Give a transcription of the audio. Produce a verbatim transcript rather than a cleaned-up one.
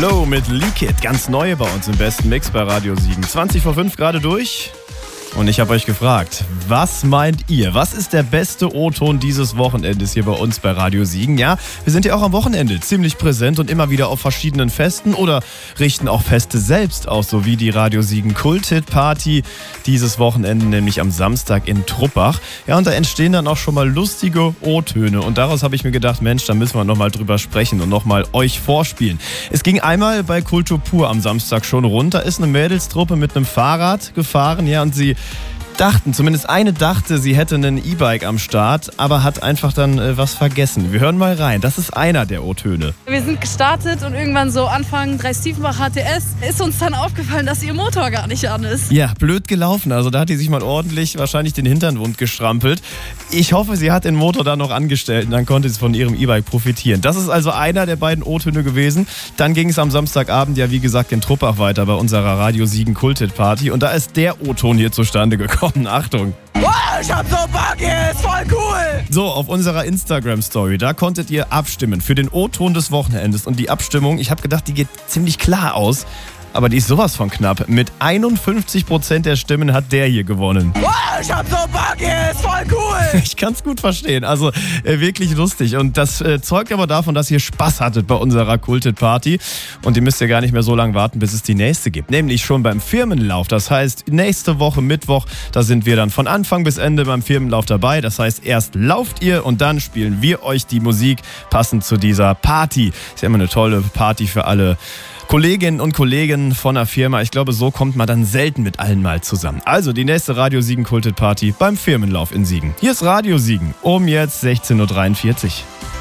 Low mit Leak It, ganz neu bei uns im besten Mix bei Radio Siegen. zwanzig vor fünf gerade durch. Und ich habe euch gefragt, was meint ihr? Was ist der beste O-Ton dieses Wochenendes hier bei uns bei Radio Siegen? Ja, wir sind ja auch am Wochenende ziemlich präsent und immer wieder auf verschiedenen Festen oder richten auch Feste selbst aus, so wie die Radio Siegen Kult-Hit Party dieses Wochenende, nämlich am Samstag in Truppach. Ja, und da entstehen dann auch schon mal lustige O-Töne und daraus habe ich mir gedacht, Mensch, da müssen wir nochmal drüber sprechen und nochmal euch vorspielen. Es ging einmal bei Kultur Pur am Samstag schon rund, da ist eine Mädelstruppe mit einem Fahrrad gefahren, ja, und sie dachten, zumindest eine dachte, sie hätte einen E-Bike am Start, aber hat einfach dann äh, was vergessen. Wir hören mal rein. Das ist einer der O-Töne. Wir sind gestartet und irgendwann so Anfang Dreistiefenbach H T S ist uns dann aufgefallen, dass ihr Motor gar nicht an ist. Ja, blöd gelaufen. Also da hat die sich mal ordentlich wahrscheinlich den Hintern wund gestrampelt. Ich hoffe, sie hat den Motor dann noch angestellt und dann konnte sie von ihrem E-Bike profitieren. Das ist also einer der beiden O-Töne gewesen. Dann ging es am Samstagabend ja wie gesagt in Truppach weiter bei unserer Radio Siegen Kult-Hit Party und da ist der O-Ton hier zustande gekommen. Achtung. Wow, ich hab so Bock hier, ist voll cool. So, auf unserer Instagram-Story, da konntet ihr abstimmen für den O-Ton des Wochenendes. Und die Abstimmung, ich habe gedacht, die geht ziemlich klar aus. Aber die ist sowas von knapp. Mit einundfünfzig Prozent der Stimmen hat der hier gewonnen. Wow, ich hab so Bock hier, ist voll cool. Ich kann's gut verstehen. Also äh, wirklich lustig. Und das äh, zeugt aber davon, dass ihr Spaß hattet bei unserer Kult-Hit-Party. Und ihr müsst ja gar nicht mehr so lange warten, bis es die nächste gibt. Nämlich schon beim Firmenlauf. Das heißt, nächste Woche Mittwoch, da sind wir dann von Anfang bis Ende beim Firmenlauf dabei. Das heißt, erst lauft ihr und dann spielen wir euch die Musik passend zu dieser Party. Ist ja immer eine tolle Party für alle Kolleginnen und Kollegen von der Firma. Ich glaube, so kommt man dann selten mit allen mal zusammen. Also die nächste Radio Siegen Kult-Hit Party beim Firmenlauf in Siegen. Hier ist Radio Siegen um jetzt sechzehn Uhr dreiundvierzig.